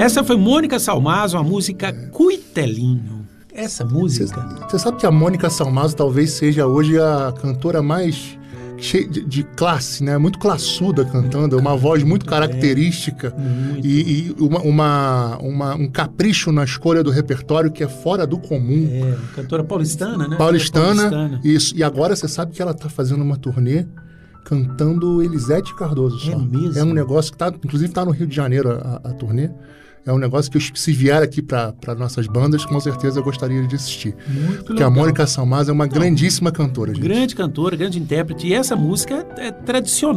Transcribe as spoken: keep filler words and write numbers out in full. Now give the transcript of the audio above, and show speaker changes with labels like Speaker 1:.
Speaker 1: Essa foi Mônica Salmazo, a música Cuitelinho. Essa música...
Speaker 2: Você sabe que a Mônica Salmazo talvez seja hoje a cantora mais cheia de, de classe, né? Muito classuda cantando, uma voz muito característica
Speaker 1: muito.
Speaker 2: e, e uma, uma, uma, um capricho na escolha do repertório que é fora do comum.
Speaker 1: É, cantora paulistana, né?
Speaker 2: Paulistana,
Speaker 1: paulistana.
Speaker 2: Isso. E agora você sabe que ela está fazendo uma turnê cantando Elisete Cardoso só.
Speaker 1: É mesmo?
Speaker 2: É um negócio que tá, inclusive está no Rio de Janeiro a, a turnê. É um negócio que eu, se vier aqui para nossas bandas, com certeza eu gostaria de assistir.
Speaker 1: Muito
Speaker 2: Porque
Speaker 1: legal.
Speaker 2: a Mônica Salmazo é uma Não, grandíssima cantora, gente.
Speaker 1: Grande cantora, grande intérprete. E essa música é, é tradicional.